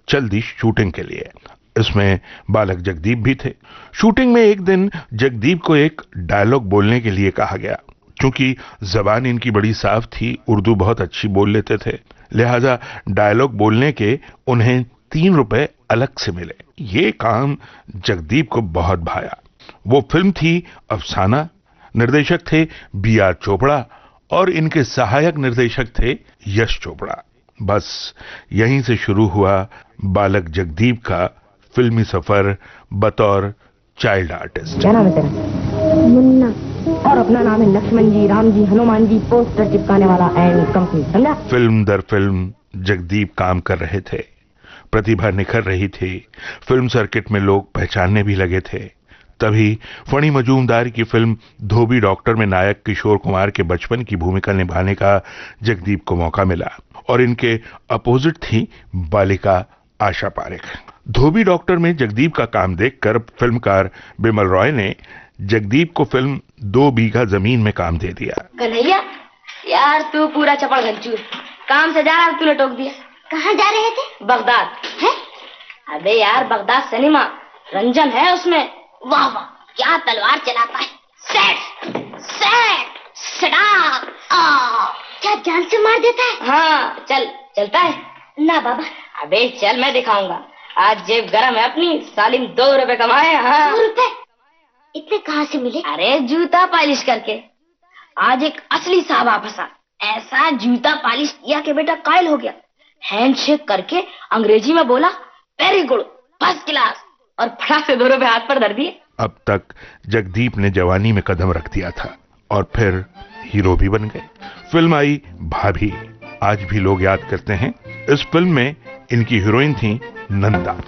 चल दी शूटिंग के लिए। इसमें बालक जगदीप भी थे। शूटिंग में एक दिन जगदीप को एक डायलॉग बोलने के लिए कहा गया। क्योंकि जबान इनकी बड़ी साफ थी, उर्दू बहुत अच्छी बोल लेते थे, लिहाजा डायलॉग बोलने के उन्हें 3 रुपए अलग से मिले। ये काम जगदीप को बहुत भाया। वो फिल्म थी अफसाना। निर्देशक थे B.R. चोपड़ा और इनके सहायक निर्देशक थे यश चोपड़ा। बस यहीं से शुरू हुआ बालक जगदीप का फिल्मी सफर बतौर चाइल्ड आर्टिस्ट। क्या नाम है तेरा? मुन्ना। और अपना नाम है लक्ष्मण जी, राम जी, हनुमान जी, पोस्टर चिपकाने वाला एंड कंपनी, समझा? फिल्म दर फिल्म जगदीप काम कर रहे थे। प्रतिभा निखर रही थी। फिल्म सर्किट में लोग पहचानने भी लगे थे। तभी फणी मजूमदार की फिल्म धोबी डॉक्टर में नायक किशोर कुमार के बचपन की भूमिका निभाने का जगदीप को मौका मिला और इनके अपोजिट थी बालिका आशा पारेख। धोबी डॉक्टर में जगदीप का काम देखकर फिल्मकार बिमल रॉय ने जगदीप को फिल्म 2 बीघा जमीन में काम दे दिया। कन्हैया, यार तू पूरा चपड़ घंचू, काम से जा रहा तूने टोक दिया। कहाँ जा रहे थे? बगदाद है? अबे यार, बगदाद सिनेमा, रंजन है उसमें। वाह वाह, क्या तलवार चलाता है। सेट सेट सड़ा, क्या जान से मार देता है? हाँ, चलता है ना बाबा। अबे चल, मैं दिखाऊंगा। आज जेब गरम है अपनी, सालिम 2 रुपए कमाए। हाँ, 2 रुपए इतने कहाँ से मिले? अरे जूता पॉलिश करके। आज एक असली साहबा फंसा, ऐसा जूता पॉलिश किया कि बेटा कायल हो गया। हैंडशेक करके अंग्रेजी में बोला वेरी गुड, फर्स्ट क्लास, और फटाक से 2 रुपए हाथ पर धर दिए। अब तक जगदीप ने जवानी में कदम रख दिया था और फिर हीरो भी बन गए। फिल्म आई भाभी, आज भी लोग याद करते हैं। इस फिल्म में इनकी हीरोइन थी नंदा।